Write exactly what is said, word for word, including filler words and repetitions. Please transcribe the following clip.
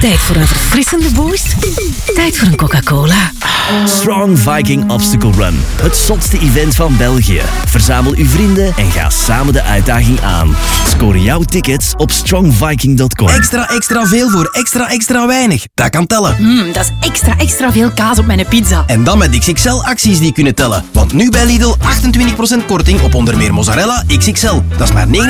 Tijd voor een verfrissende boost? Tijd voor een Coca-Cola. Strong Viking Obstacle Run. Het zotste event van België. Verzamel uw vrienden en ga samen de uitdaging aan. Score jouw tickets op strong viking dot com. Extra, extra veel voor extra, extra weinig. Dat kan tellen. Mmm, dat is extra, extra veel kaas op mijn pizza. En dan met X X L-acties die kunnen tellen. Want nu bij Lidl achtentwintig procent korting op onder meer mozzarella X X L. Dat is maar negenenvijftig